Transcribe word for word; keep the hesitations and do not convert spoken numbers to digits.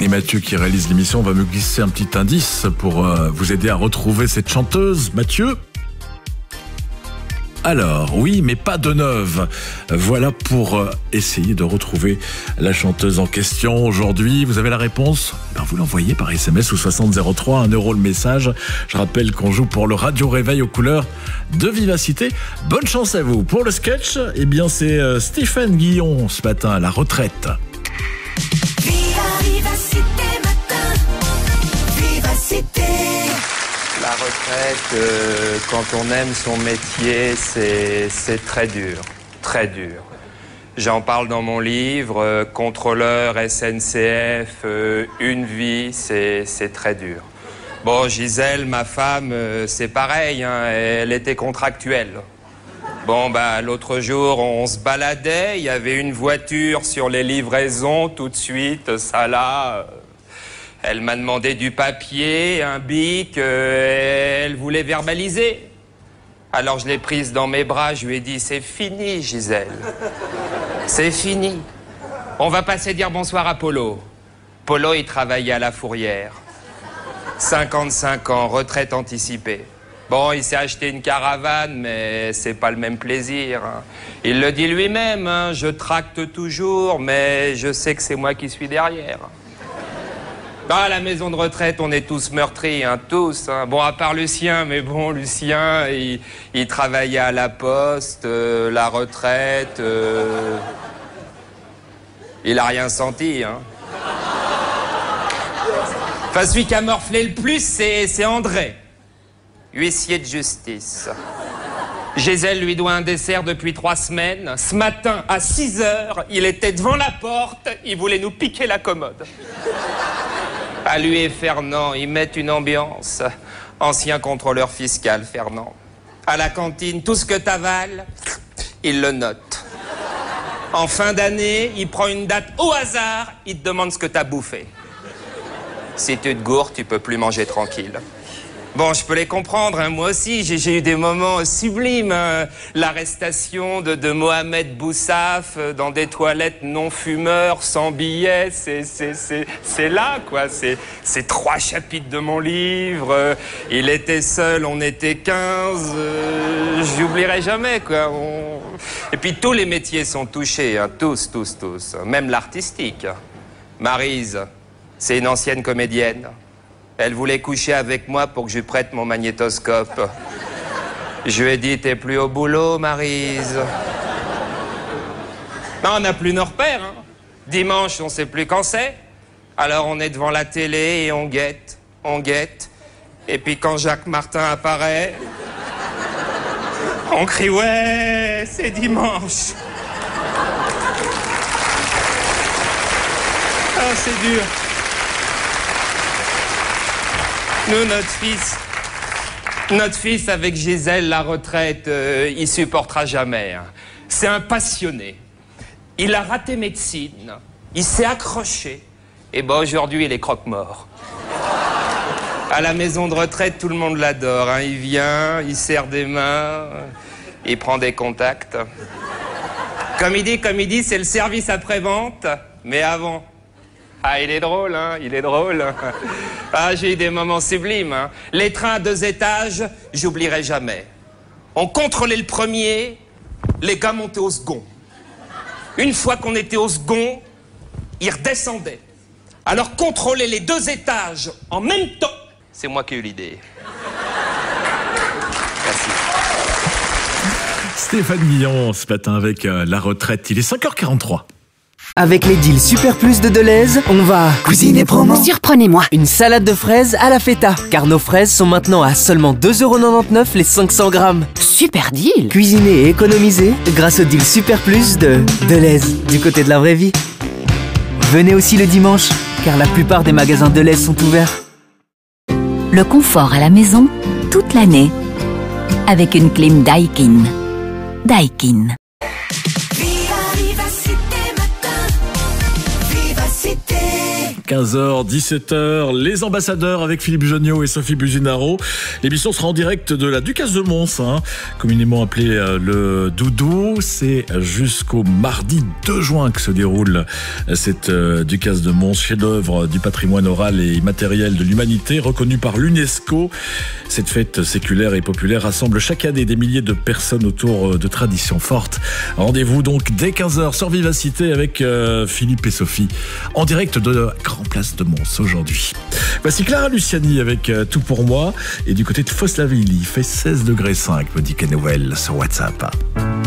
et Mathieu qui réalise l'émission va me glisser un petit indice pour euh, vous aider à retrouver cette chanteuse. Mathieu ? Alors, oui, mais pas de neuve. Voilà pour euh, essayer de retrouver la chanteuse en question. Aujourd'hui, vous avez la réponse ? Ben, vous l'envoyez par S M S ou soixante zéro trois, un euro le message. Je rappelle qu'on joue pour le Radio Réveil aux couleurs de Vivacité. Bonne chance à vous. Pour le sketch, eh bien, c'est euh, Stéphane Guillon ce matin à la retraite. La retraite, euh, quand on aime son métier, c'est, c'est très dur, très dur. J'en parle dans mon livre, euh, contrôleur S N C F, euh, une vie, c'est, c'est très dur. Bon, Gisèle, ma femme, euh, c'est pareil, hein, elle était contractuelle. Bon, bah, l'autre jour, on se baladait, il y avait une voiture sur les livraisons, tout de suite, ça là... Euh, Elle m'a demandé du papier, un bic, euh, elle voulait verbaliser. Alors je l'ai prise dans mes bras, je lui ai dit « C'est fini, Gisèle. C'est fini. On va passer dire bonsoir à Polo. » Polo, il travaillait à la Fourrière. cinquante-cinq ans, retraite anticipée. Bon, il s'est acheté une caravane, mais c'est pas le même plaisir. Hein. Il le dit lui-même, hein, je tracte toujours, mais je sais que c'est moi qui suis derrière. Dans la maison de retraite, on est tous meurtris, hein, tous. Hein. Bon, à part Lucien, mais bon, Lucien, il, il travaillait à la poste, euh, la retraite... Euh, il a rien senti, hein. Enfin, celui qui a morflé le plus, c'est, c'est André, huissier de justice. Gisèle lui doit un dessert depuis trois semaines. Ce matin, à six heures, il était devant la porte, il voulait nous piquer la commode. À lui et Fernand, ils mettent une ambiance. Ancien contrôleur fiscal, Fernand. À la cantine, tout ce que t'avales, il le note. En fin d'année, il prend une date au hasard, il te demande ce que t'as bouffé. Si tu te gourres, tu peux plus manger tranquille. Bon, je peux les comprendre, hein. Moi aussi, j'ai, j'ai eu des moments sublimes. Hein. L'arrestation de, de Mohamed Boussaf dans des toilettes non-fumeurs, sans billets, c'est, c'est, c'est, c'est là, quoi. C'est, c'est trois chapitres de mon livre. Il était seul, on était quinze. Euh, j'oublierai jamais, quoi. On... Et puis tous les métiers sont touchés, hein. Tous, tous, tous. Même l'artistique. Maryse, c'est une ancienne comédienne. Elle voulait coucher avec moi pour que je lui prête mon magnétoscope. Je lui ai dit, t'es plus au boulot, Maryse. Non, on n'a plus nos repères, hein. Dimanche, on sait plus quand c'est. Alors on est devant la télé et on guette, on guette. Et puis quand Jacques Martin apparaît, on crie, ouais, c'est dimanche. Ah, c'est dur. Nous, notre fils, notre fils avec Gisèle, la retraite, euh, il supportera jamais. Hein. C'est un passionné. Il a raté médecine, il s'est accroché, et ben aujourd'hui, il est croque-mort. À la maison de retraite, tout le monde l'adore. Hein. Il vient, il serre des mains, il prend des contacts. Comme il dit, comme il dit, c'est le service après-vente, mais avant. Ah, il est drôle, hein, il est drôle. Ah, j'ai eu des moments sublimes, hein. Les trains à deux étages, j'oublierai jamais. On contrôlait le premier, les gars montaient au second. Une fois qu'on était au second, ils redescendaient. Alors contrôler les deux étages en même temps, c'est moi qui ai eu l'idée. Merci. Stéphane Guillon ce matin avec euh, la retraite. Il est cinq heures quarante-trois. Avec les deals Super Plus de Deleuze, on va cuisiner promo. Surprenez-moi. Une salade de fraises à la feta, car nos fraises sont maintenant à seulement deux euros quatre-vingt-dix-neuf les cinq cents grammes. Super deal. Cuisiner et économiser grâce au deal Super Plus de Deleuze, du côté de la vraie vie. Venez aussi le dimanche, car la plupart des magasins Deleuze sont ouverts. Le confort à la maison, toute l'année. Avec une clim Daikin. Daikin. quinze heures, dix-sept heures, les ambassadeurs avec Philippe Jonniot et Sophie Buginaro. L'émission sera en direct de la Ducasse de Mons, hein, communément appelée euh, le Doudou. C'est jusqu'au mardi deux juin que se déroule cette euh, Ducasse de Mons, chef-d'œuvre du patrimoine oral et immatériel de l'humanité, reconnu par l'UNESCO. Cette fête séculaire et populaire rassemble chaque année des milliers de personnes autour de traditions fortes. Rendez-vous donc dès quinze heures sur Vivacité avec euh, Philippe et Sophie en direct de la Grand Place de Mons aujourd'hui. Voici Clara Luciani avec euh, Tout pour moi, et du côté de Fosse-la-Ville, il fait seize degrés cinq, me dit Ken Noël sur WhatsApp.